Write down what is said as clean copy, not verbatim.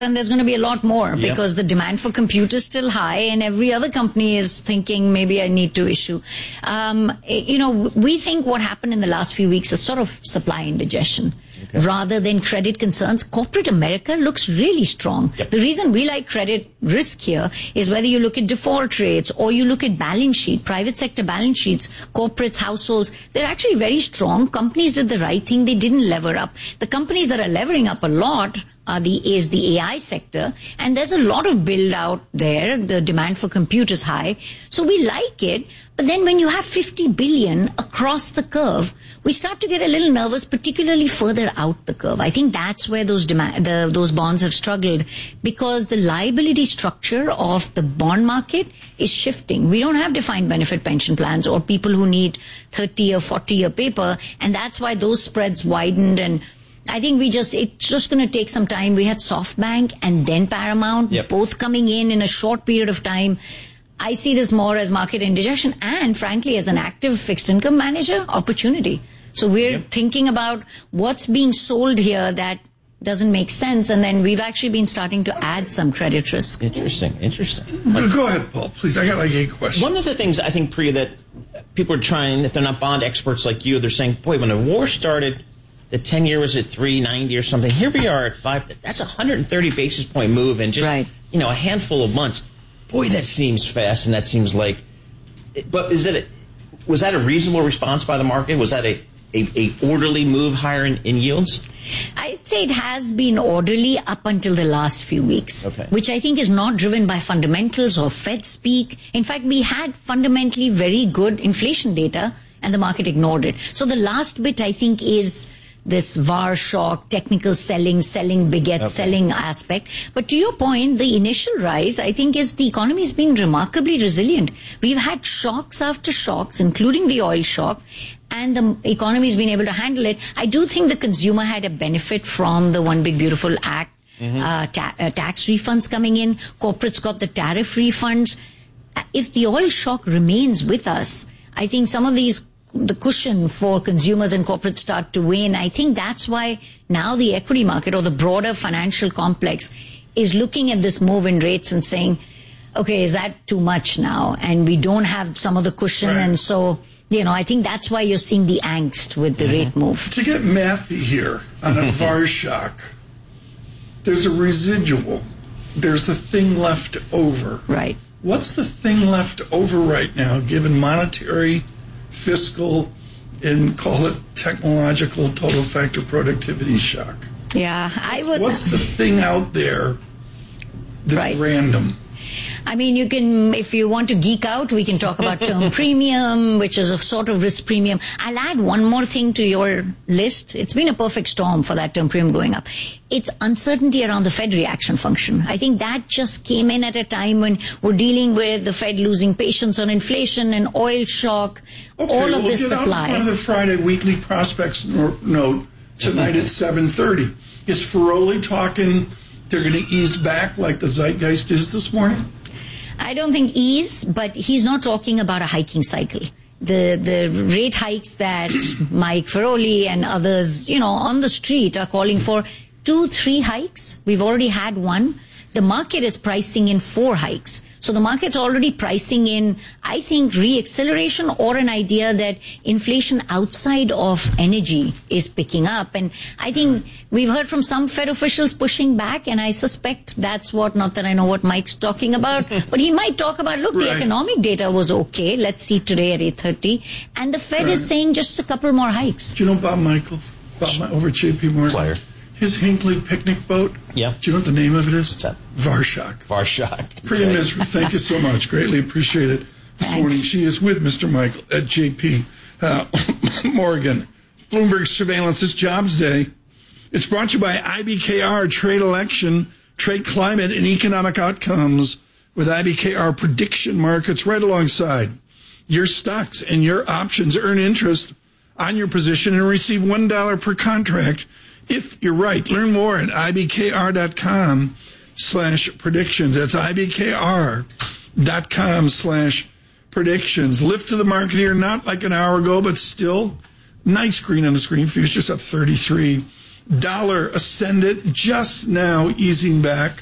and there's going to be a lot more because the demand for compute is still high and every other company is thinking maybe I need to issue. We think what happened in the last few weeks is sort of supply indigestion. Okay. Rather than credit concerns. Corporate America looks really strong. Yep. The reason we like credit risk here is whether you look at default rates or you look at balance sheet, private sector balance sheets, corporates, households, they're actually very strong. Companies did the right thing. They didn't lever up. The companies that are levering up a lot is the AI sector, and there's a lot of build out there. The demand for compute is high. So we like it. But then when you have 50 billion across the curve, we start to get a little nervous, particularly further out the curve. I think that's where those bonds have struggled, because the liability structure of the bond market is shifting. We don't have defined benefit pension plans or people who need 30 or 40-year paper, and that's why those spreads widened. And I think it's just going to take some time. We had SoftBank and then Paramount, both coming in a short period of time. I see this more as market indigestion and, frankly, as an active fixed income manager, opportunity. So we're thinking about what's being sold here that doesn't make sense, and then we've actually been starting to add some credit risk. Interesting. Go ahead, Paul, please. I got like 8 questions. One of the things I think, Priya, that people are trying, if they're not bond experts like you, they're saying, boy, when the war started, the 10-year was at 390 or something. Here we are at 5. That's a 130 basis point move in just a handful of months. Boy, that seems fast, and that seems like. But was that a reasonable response by the market? Was that a orderly move higher in yields? I'd say it has been orderly up until the last few weeks, which I think is not driven by fundamentals or Fed speak. In fact, we had fundamentally very good inflation data, and the market ignored it. So the last bit, I think, is this VAR shock, technical selling begets selling aspect. But to your point, the initial rise, I think, is the economy has been remarkably resilient. We've had shocks after shocks, including the oil shock, and the economy has been able to handle it. I do think the consumer had a benefit from the One Big Beautiful Act, tax refunds coming in. Corporates got the tariff refunds. If the oil shock remains with us, I think some of the cushion for consumers and corporates start to wane. I think that's why now the equity market or the broader financial complex is looking at this move in rates and saying, okay, is that too much now? And we don't have some of the cushion. And so, I think that's why you're seeing the angst with the rate move. To get mathy here on a VAR shock, there's a residual. There's a thing left over. Right. What's the thing left over right now, given monetary, fiscal, and call it technological total factor productivity shock? Yeah, What's the thing out there that's random? I mean, you can, if you want to geek out, we can talk about term premium, which is a sort of risk premium. I'll add one more thing to your list. It's been a perfect storm for that term premium going up. It's uncertainty around the Fed reaction function. I think that just came in at a time when we're dealing with the Fed losing patience on inflation and oil shock, all of this supply. We'll get out in front of the Friday weekly prospects note tonight at 7:30. Is Feroli talking they're going to ease back like the zeitgeist is this morning? I don't think ease, but he's not talking about a hiking cycle. The rate hikes that Mike Feroli and others, on the street are calling for 2-3 hikes. We've already had one. The market is pricing in 4 hikes. So the market's already pricing in, I think, re-acceleration or an idea that inflation outside of energy is picking up. And I think we've heard from some Fed officials pushing back, and I suspect that's not that I know what Mike's talking about, but he might talk about, look, the economic data was okay. Let's see today at 8:30. And the Fed is saying just a couple more hikes. Do you know Bob Michael? Over at J.P. Morgan? Player. His Hinckley picnic boat? Yeah. Do you know what the name of it is? What's that? Varshock. Okay. Priya Misra, thank you so much. Greatly appreciate it this morning. She is with Mr. Michael at J.P. Morgan. Bloomberg Surveillance. It's Jobs Day. It's brought to you by IBKR, Trade Election, Trade Climate, and Economic Outcomes with IBKR Prediction Markets right alongside your stocks and your options. Earn interest on your position and receive $1 per contract if you're right. Learn more at ibkr.com/predictions. That's ibkr.com/predictions. Lift to the market here, not like an hour ago, but still nice green on the screen. Futures up 33 Dollar ascended, just now easing back.